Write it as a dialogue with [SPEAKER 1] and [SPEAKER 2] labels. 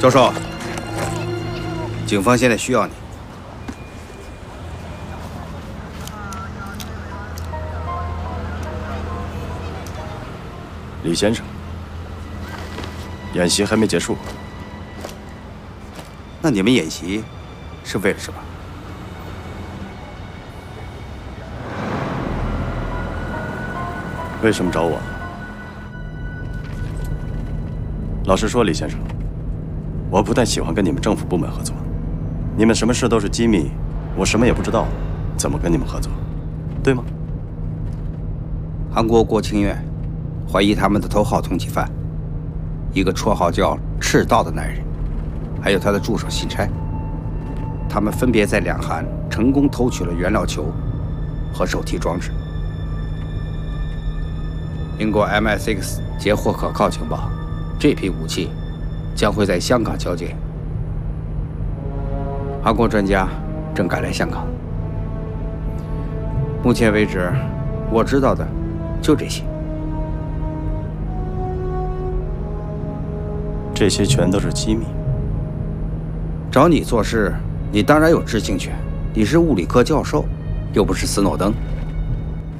[SPEAKER 1] 周寿，警方现在需要你。
[SPEAKER 2] 李先生，演习还没结束。
[SPEAKER 1] 那你们演习是为了什么？
[SPEAKER 2] 为什么找我？老实说，李先生，我不太喜欢跟你们政府部门合作。你们什么事都是机密，我什么也不知道，怎么跟你们合作？对吗？
[SPEAKER 1] 韩国国情院怀疑他们的头号通缉犯，一个绰号叫“赤道”的男人，还有他的助手信差，他们分别在两韩成功偷取了原料球和手提装置。经过 MI6 截获可靠情报，这批武器将会在香港交接。韩国专家正赶来香港。目前为止，我知道的就这些。
[SPEAKER 2] 这些全都是机密。
[SPEAKER 1] 找你做事，你当然有知情权。你是物理科教授，又不是斯诺登。